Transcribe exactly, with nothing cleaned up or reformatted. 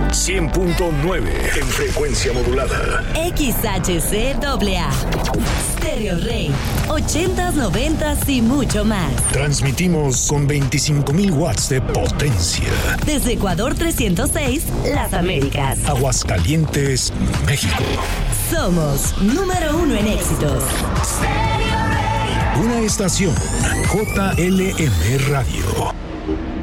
cien punto nueve en frecuencia modulada. X H C A A. Stereo Rey. ochentas, noventas y mucho más. Transmitimos con veinticinco mil watts de potencia. Desde Ecuador trescientos seis, Las Américas. Aguascalientes, México. Somos número uno en éxitos. Una estación J L M Radio.